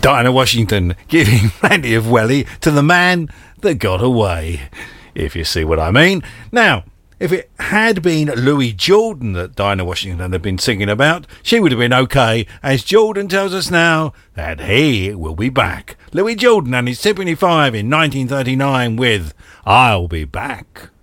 Dinah Washington giving plenty of welly to the man that got away, if you see what I mean. Now, if it had been Louis Jordan that Dinah Washington had been singing about, she would have been okay, as Jordan tells us now that he will be back. Louis Jordan and his Symphony 5 in 1939 with I'll Be Back.